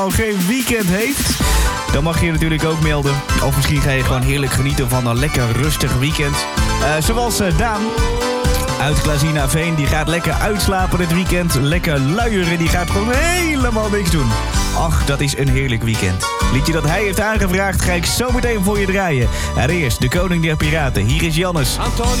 geen weekend heeft, dan mag je je natuurlijk ook melden. Of misschien ga je gewoon heerlijk genieten van een lekker rustig weekend. Zoals Daan uit Klazina Veen, die gaat lekker uitslapen dit weekend. Lekker luieren, die gaat gewoon helemaal niks doen. Ach, dat is een heerlijk weekend. Liedje dat hij heeft aangevraagd, ga ik zo meteen voor je draaien. En eerst de koning der piraten, hier is Jannes.